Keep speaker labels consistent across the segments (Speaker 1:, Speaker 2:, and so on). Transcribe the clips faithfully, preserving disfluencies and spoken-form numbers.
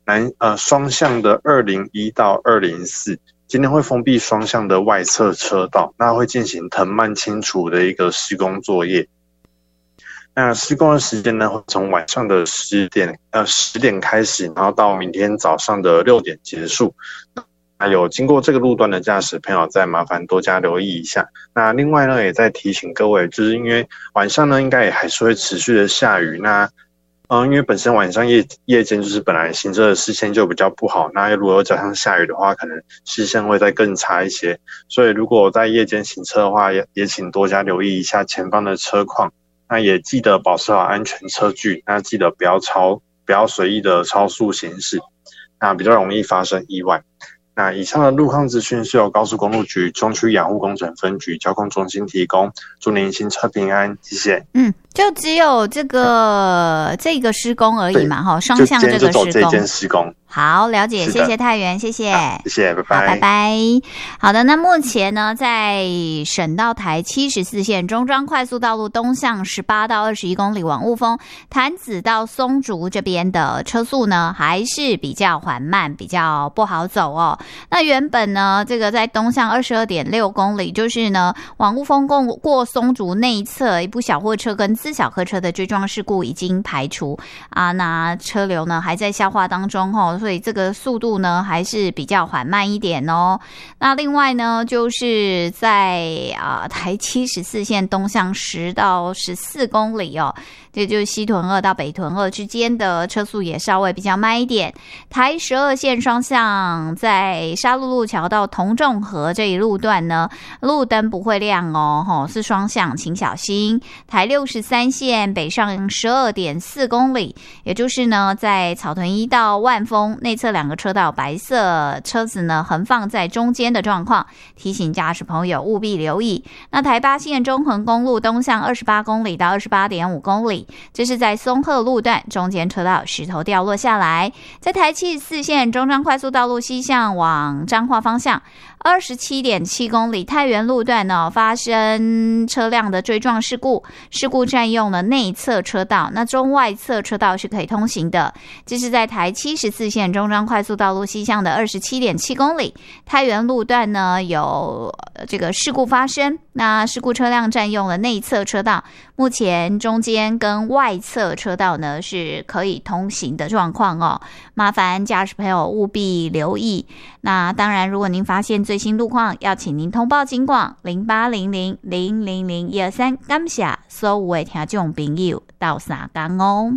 Speaker 1: 南呃双向的二零一到二零四，今天会封闭双向的外侧车道，那会进行藤蔓清除的一个施工作业。那施工的时间呢，会从晚上的十点呃十点开始，然后到明天早上的六点结束。那有经过这个路段的驾驶朋友，再麻烦多加留意一下。那另外呢，也在提醒各位，就是因为晚上呢，应该也还是会持续的下雨。那嗯，因为本身晚上夜夜间就是本来行车的视线就比较不好，那如果又加上下雨的话，可能视线会再更差一些。所以如果在夜间行车的话，也也请多加留意一下前方的车况。那也记得保持好安全车距，那记得不要超不要随意的超速行驶，那比较容易发生意外。那以上的路况资讯是由高速公路局中区养护工程分局交控中心提供，祝您行车平安，谢谢。
Speaker 2: 嗯，就只有这个这个施工而已嘛，哈，双向这个施工，
Speaker 1: 就这件施工。
Speaker 2: 好，了解，谢谢太原，谢谢，
Speaker 1: 谢谢，拜拜，
Speaker 2: 好，拜拜。好的，那目前呢，在省道台七十四线中彰快速道路东向十八到二十一公里往雾峰潭子到松竹这边的车速呢，还是比较缓慢，比较不好走哦。那原本呢，这个在东向二十二点六公里，就是呢往雾峰过过松竹内侧一部小货车跟自小客车的追撞事故已经排除啊，那车流呢还在消化当中哦。所以这个速度呢还是比较缓慢一点哦。那另外呢，就是在啊台七十四线东向十到十四公里哦，这就是西屯二到北屯二之间的车速也稍微比较慢一点。台十二线双向在沙鹿路桥到同众河这一路段呢，路灯不会亮哦，吼是双向，请小心。台六十三线北上十二点四公里，也就是呢在草屯一到万丰内侧两个车道，白色车子呢横放在中间的状况，提醒驾驶朋友务必留意。那台八线中横公路东向二十八公里到二十八点五公里，这是在松鹤路段中间车道石头掉落下来。在台七十四线中彰快速道路西向往彰化方向二十七点七公里太原路段呢发生车辆的追撞事故，事故占用了内侧车道，那中外侧车道是可以通行的。这是在台七十四线中彰快速道路西向的二十七点七公里太原路段呢有这个事故发生，那事故车辆占用了内侧车道，目前中间跟外侧车道呢是可以通行的状况哦，麻烦驾驶朋友务必留意。那当然如果您发现最新路况，要请您通报警广零八零零零零零一二三，感谢所有的听众朋友到三港哦。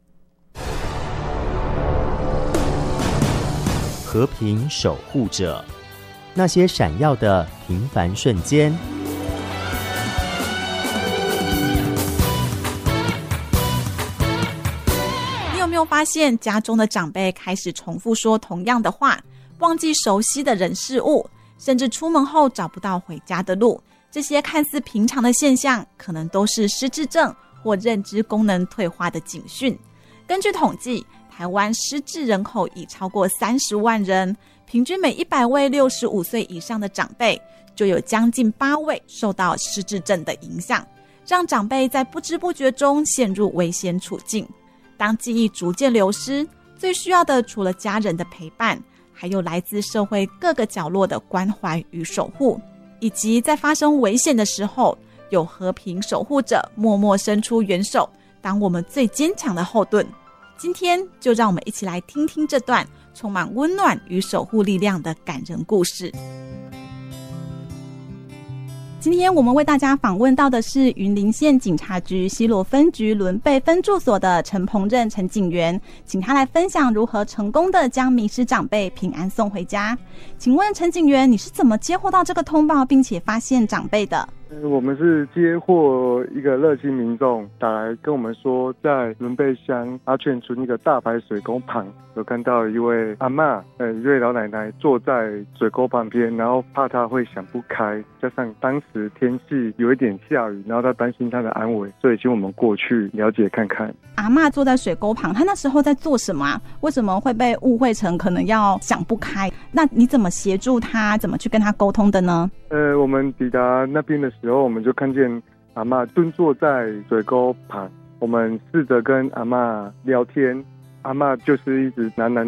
Speaker 3: 和平守护者，那些闪耀的平凡瞬间。
Speaker 4: 你有没有发现家中的长辈开始重复说同样的话，忘记熟悉的人事物，甚至出门后找不到回家的路？这些看似平常的现象，可能都是失智症或认知功能退化的警讯。根据统计，台湾失智人口已超过三十万人，平均每一百位六十五岁以上的长辈，就有将近八位受到失智症的影响，让长辈在不知不觉中陷入危险处境。当记忆逐渐流失，最需要的除了家人的陪伴，还有来自社会各个角落的关怀与守护，以及在发生危险的时候，有和平守护者默默伸出援手，当我们最坚强的后盾。今天就让我们一起来听听这段充满温暖与守护力量的感人故事。今天我们为大家访问到的是云林县警察局西螺分局仑背分驻所的陈鹏任陈警员，请他来分享如何成功的将迷失长辈平安送回家。请问陈警员，你是怎么接获到这个通报并且发现长辈的？
Speaker 5: 我们是接获一个热心民众打来跟我们说，在仑背乡阿泉村一个大排水沟旁有看到一位阿嬷，呃，一位老奶奶坐在水沟旁边，然后怕她会想不开，加上当时天气有一点下雨，然后她担心她的安危，所以请我们过去了解看看。
Speaker 4: 阿嬷坐在水沟旁，她那时候在做什么啊？为什么会被误会成可能要想不开？那你怎么协助她，怎么去跟她沟通的呢？
Speaker 5: 呃，我们抵达那边的时候，我们就看见阿嬷蹲坐在水沟旁，我们试着跟阿嬷聊天，阿嬷就是一直喃喃